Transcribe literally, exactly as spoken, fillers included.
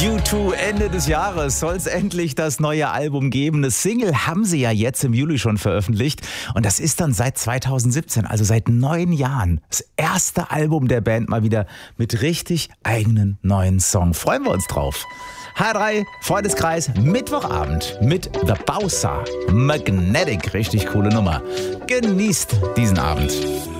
U zwei, Ende des Jahres soll es endlich das neue Album geben. Eine Single haben sie ja jetzt im Juli schon veröffentlicht. Und das ist dann seit zweitausendsiebzehn, also seit neun Jahren, das erste Album der Band mal wieder mit richtig eigenen neuen Song. Freuen wir uns drauf. H drei, Freundeskreis, Mittwochabend mit The Bowser. Magnetic, richtig coole Nummer. Genießt diesen Abend.